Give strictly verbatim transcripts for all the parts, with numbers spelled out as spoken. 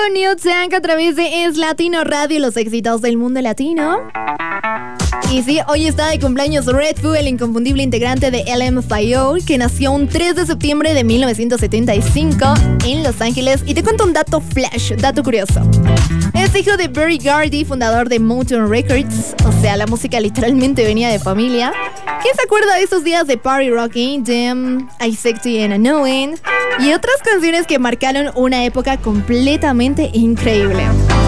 New Tank a través de Es Latino Radio, los éxitos del mundo latino. Y sí, hoy está de cumpleaños Redfoo, el inconfundible integrante de L M F A O, que nació un tres de septiembre de mil novecientos setenta y cinco en Los Ángeles. Y te cuento un dato flash, dato curioso. Es hijo de Berry Gordy, fundador de Motown Records. O sea, la música literalmente venía de familia. ¿Quién se acuerda de esos días de Party Rocking, Damn, I Sexy and Unknown y otras canciones que marcaron una época completamente increíble?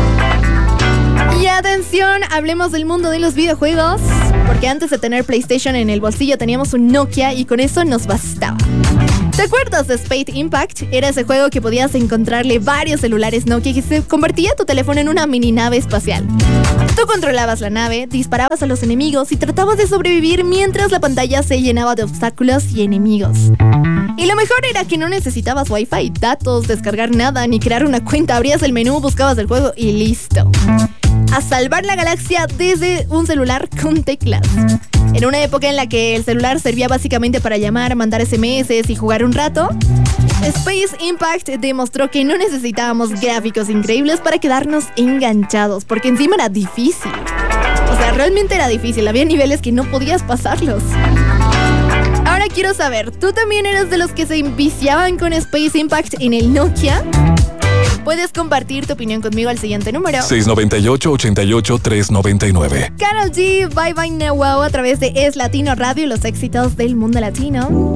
Y atención, hablemos del mundo de los videojuegos, porque antes de tener PlayStation en el bolsillo teníamos un Nokia y con eso nos bastaba. ¿Te acuerdas de Space Impact? Era ese juego que podías encontrarle varios celulares Nokia que se convertía tu teléfono en una mini nave espacial. Tú controlabas la nave, disparabas a los enemigos y tratabas de sobrevivir mientras la pantalla se llenaba de obstáculos y enemigos. Y lo mejor era que no necesitabas wifi, datos, descargar nada, ni crear una cuenta. Abrías el menú, buscabas el juego y listo. A salvar la galaxia desde un celular con teclas. En una época en la que el celular servía básicamente para llamar, mandar S M S y jugar un rato, Space Impact demostró que no necesitábamos gráficos increíbles para quedarnos enganchados, porque encima era difícil. O sea, realmente era difícil, había niveles que no podías pasarlos. Ahora quiero saber, ¿tú también eras de los que se enviciaban con Space Impact en el Nokia? Puedes compartir tu opinión conmigo al siguiente número: seis nueve ocho, ocho ocho, tres nueve nueve. Karol G, Bye Bye Now Wow a través de Es Latino Radio, los éxitos del mundo latino.